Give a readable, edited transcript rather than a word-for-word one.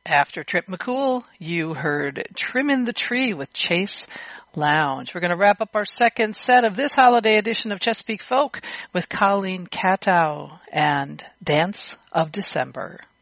After Trip McCool, you heard Trimmin' the Tree with Chase Lounge. We're going to wrap up our second set of this holiday edition of Chesapeake Folk with Colleen Katow and Dance of December.